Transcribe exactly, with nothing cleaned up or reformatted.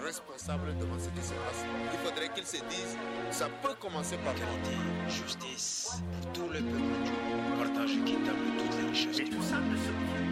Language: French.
responsables devant ce qui se passe. Il faudrait qu'ils se disent, ça peut commencer par moi. Justice pour tout le peuple, partage équitable toutes les richesses. Et tout ça ne se